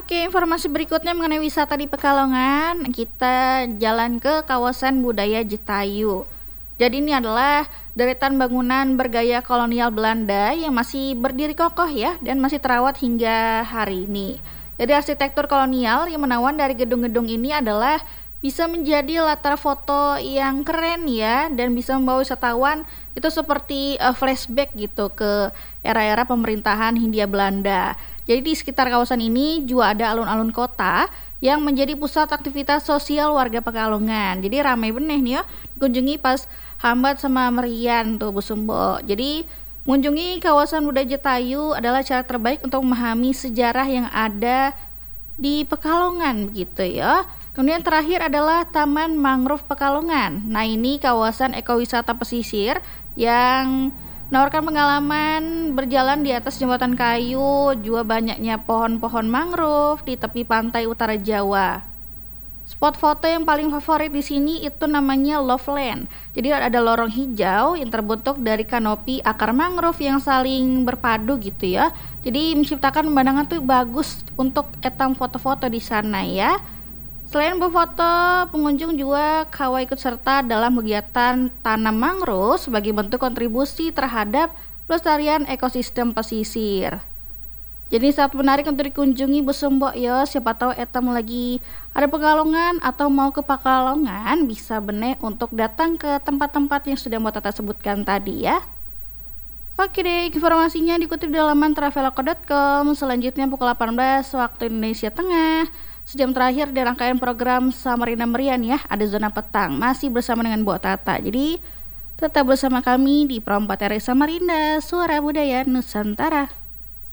Oke, informasi berikutnya mengenai wisata di Pekalongan. Kita jalan ke kawasan budaya Jetayu. Jadi ini adalah deretan bangunan bergaya kolonial Belanda yang masih berdiri kokoh ya dan masih terawat hingga hari ini. Jadi arsitektur kolonial yang menawan dari gedung-gedung ini adalah bisa menjadi latar foto yang keren ya dan bisa membawa wisatawan itu seperti flashback gitu ke era-era pemerintahan Hindia Belanda. Jadi di sekitar kawasan ini juga ada alun-alun kota yang menjadi pusat aktivitas sosial warga Pekalongan. Jadi ramai benih nih ya, dikunjungi pas Hambat sama Merian tuh Bu Sumbo. Jadi mengunjungi kawasan budaya Jetayu adalah cara terbaik untuk memahami sejarah yang ada di Pekalongan begitu ya. Kemudian terakhir adalah Taman Mangrove Pekalongan. Nah ini kawasan ekowisata pesisir yang menawarkan pengalaman berjalan di atas jembatan kayu, juga banyaknya pohon-pohon mangrove di tepi pantai utara Jawa. Spot foto yang paling favorit di sini itu namanya Loveland. Jadi ada lorong hijau yang terbentuk dari kanopi akar mangrove yang saling berpadu gitu ya. Jadi menciptakan pemandangan tuh bagus untuk etam foto-foto di sana ya. Selain berfoto, pengunjung juga kawa ikut serta dalam kegiatan tanam mangrove sebagai bentuk kontribusi terhadap pelestarian ekosistem pesisir. Jadi sangat menarik untuk dikunjungi Bu Sumbo ya. Siapa tahu etam lagi ada Pekalongan atau mau ke Pekalongan bisa benih untuk datang ke tempat-tempat yang sudah mau Tata sebutkan tadi ya. Oke deh, informasinya dikutip di laman traveloka.com. Selanjutnya pukul 18 waktu Indonesia Tengah. Sejam terakhir di rangkaian program Samarinda Merian ya, ada zona petang. Masih bersama dengan Bu Tata. Jadi tetap bersama kami di Pro 4 RRI Samarinda, Suara Budaya Nusantara.